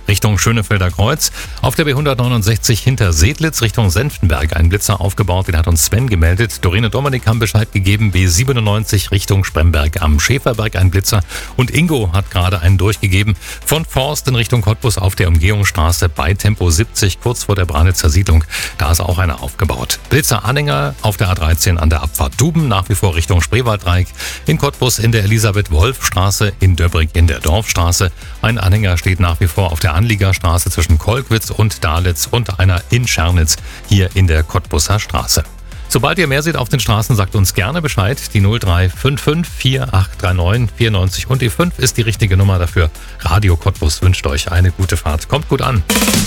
Richtung Schönefelder Kreuz. Auf der B169 hinter Sedlitz Richtung Senftenberg ein Blitzer aufgebaut. Den hat uns Sven gemeldet. Doreen und Dominik haben Bescheid gegeben. B97 Richtung Spremberg am Schäferberg ein Blitzer. Und Ingo hat gerade einen durchgegeben. Von Forst in Richtung Cottbus auf der Umgehungsstraße bei Tempo 70 kurz vor der Branitzer Siedlung. Da ist auch einer aufgebaut. Blitzer-Anhänger auf der A13 an der Abfahrt Duben. Nach wie vor Richtung Spreewalddreieck. In Cottbus in der Elisabeth-Wolf-Straße. In Döbrig in der Dorfstraße. Ein Anhänger steht nach wie vor auf der Anliegerstraße zwischen Kolkwitz und Dalitz und einer in Schernitz hier in der Cottbuser Straße. Sobald ihr mehr seht auf den Straßen, sagt uns gerne Bescheid. Die 0355 4839 94 und die 5 ist die richtige Nummer dafür. Radio Cottbus wünscht euch eine gute Fahrt. Kommt gut an.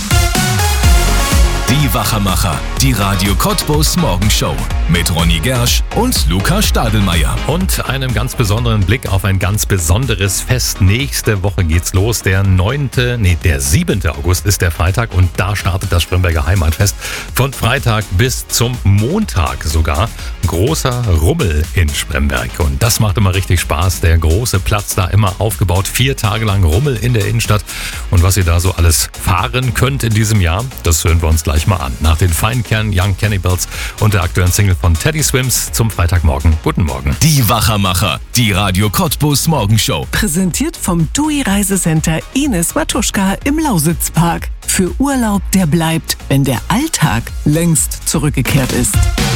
Die Wachermacher, die Radio Cottbus Morgenshow mit Ronny Gersch und Luca Stadelmeier. Und einem ganz besonderen Blick auf ein ganz besonderes Fest. Nächste Woche geht's los. Der 7. August ist der Freitag und da startet das Spremberger Heimatfest. Von Freitag bis zum Montag sogar. Großer Rummel in Spremberg. Und das macht immer richtig Spaß. Der große Platz da immer aufgebaut. 4 Tage lang Rummel in der Innenstadt. Und was ihr da so alles fahren könnt in diesem Jahr, das hören wir uns gleich mal an. Nach den Feinkern, Young Cannibals und der aktuellen Single von Teddy Swims zum Freitagmorgen. Guten Morgen. Die Wachermacher, die Radio Cottbus Morgenshow. Präsentiert vom TUI Reisecenter Ines Matuschka im Lausitzpark. Für Urlaub, der bleibt, wenn der Alltag längst zurückgekehrt ist.